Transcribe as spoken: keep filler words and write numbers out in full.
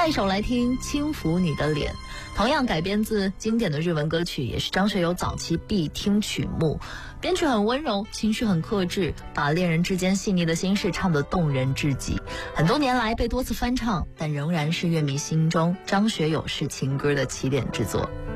下一首来听《轻抚你的脸》，同样改编自经典的日文歌曲，也是张学友早期必听曲目。编曲很温柔，情绪很克制，把恋人之间细腻的心事唱得动人至极。很多年来被多次翻唱，但仍然是乐迷心中张学友式情歌的起点之作。